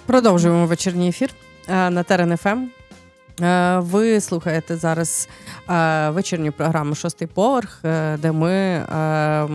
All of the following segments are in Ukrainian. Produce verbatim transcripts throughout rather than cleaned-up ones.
Продовжуємо вечірній ефір е, на Терен еф ем. Е, Ви слухаєте зараз е, вечірню програму «Шостий поверх», е, де ми е,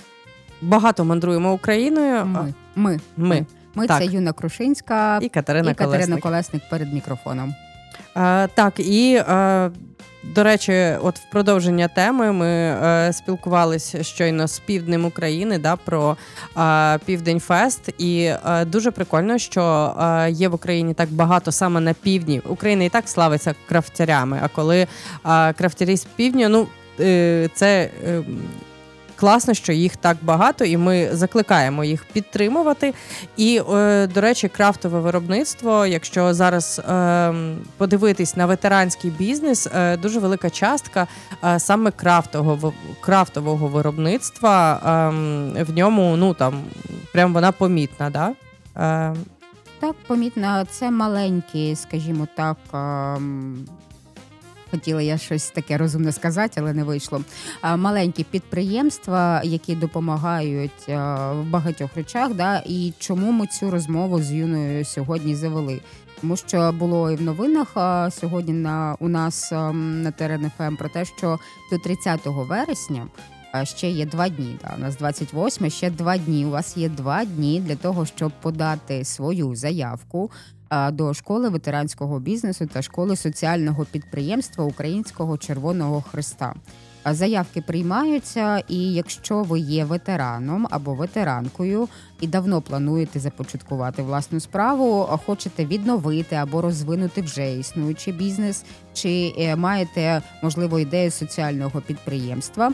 багато мандруємо Україною. Ми. Ми. Ми. Ми Так. це Юна Крушинська І Катерина і Катерина Колесник. Колесник перед мікрофоном. Е, Так, і, е, до речі, от в продовження теми ми е, спілкувалися щойно з півднем України, да, про е, Південь-фест. І е, дуже прикольно, що е, є в Україні так багато саме на півдні. Україна і так славиться крафтярями, а коли е, крафтярі з півдня, ну, е, це... Е, класно, що їх так багато, і ми закликаємо їх підтримувати. І, е, до речі, крафтове виробництво, якщо зараз е, подивитись на ветеранський бізнес, е, дуже велика частка е, саме крафтового, крафтового виробництва, е, в ньому, ну, там, прям вона помітна, да? Е, Так, помітно, це маленькі, скажімо так, ем, хотіла я щось таке розумне сказати, але не вийшло. А, маленькі підприємства, які допомагають а, в багатьох речах, да, і чому ми цю розмову з Юною сьогодні завели? Тому що було і в новинах а, сьогодні на, у нас а, на Терен еф ем про те, що до тридцятого вересня а, ще є два дні. Да, у нас двадцять восьме, ще два дні. У вас є два дні для того, щоб подати свою заявку до школи ветеранського бізнесу та школи соціального підприємства Українського Червоного Хреста. Заявки приймаються, і якщо ви є ветераном або ветеранкою і давно плануєте започаткувати власну справу, хочете відновити або розвинути вже існуючий бізнес, чи маєте, можливо, ідею соціального підприємства,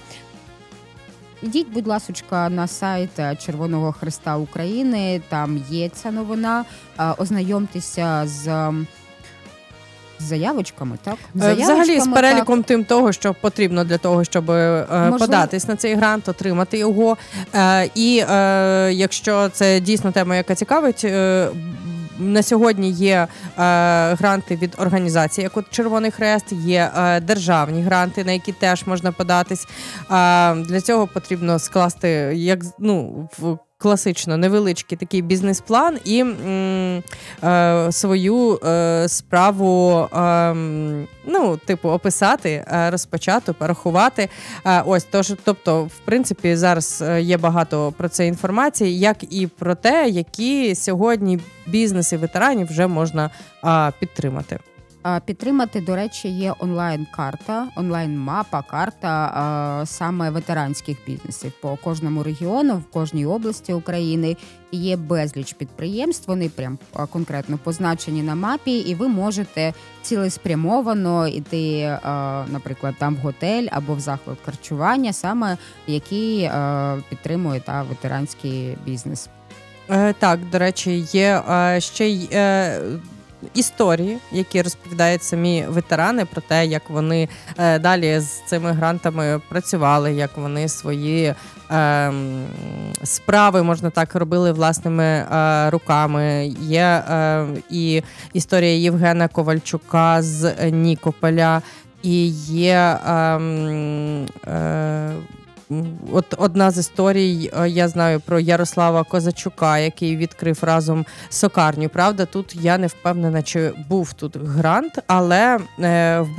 ідіть, будь ласочка, на сайт Червоного Хреста України, там є ця новина, ознайомтеся з, з заявочками, так? З Взагалі, з заявочками, переліком так. тим того, що потрібно для того, щоб е, Можливо. податись на цей грант, отримати його. Е, і е, якщо це дійсно тема, яка цікавить, е, на сьогодні є е, гранти від організації, як от Червоний Хрест, є е, державні гранти, на які теж можна податись. Е, для цього потрібно скласти, як, ну, в класично невеличкий такий бізнес-план і м, е, свою е, справу, е, ну, типу, описати, е, розпочати, порахувати. Е, ось, тож, тобто, в принципі, зараз є багато про це інформації, як і про те, які сьогодні бізнеси ветеранів вже можна е, підтримати. Підтримати, до речі, є онлайн-карта, онлайн-мапа, карта а, саме ветеранських бізнесів. По кожному регіону, в кожній області України є безліч підприємств, вони прям конкретно позначені на мапі, і ви можете цілеспрямовано йти, а, наприклад, там в готель або в заклад харчування, саме який а, підтримує та ветеранський бізнес. Е, так, до речі, є е, ще й... Е, історії, які розповідають самі ветерани про те, як вони е, далі з цими грантами працювали, як вони свої е, справи, можна так, робили власними е, руками. Є е, і історія Євгена Ковальчука з Нікополя, і є е, е, От одна з історій, я знаю про Ярослава Козачука, який відкрив разом сокарню. Правда, тут я не впевнена, чи був тут грант, але в